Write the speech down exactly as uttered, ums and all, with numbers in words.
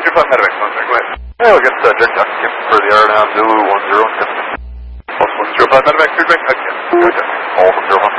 three five medevac, contact, go ahead. Hey, we'll get uh, direct occupant for the Aerodom Zulu one zero one seven. Plus one zero five medevac, three direct occupant. All from zero one.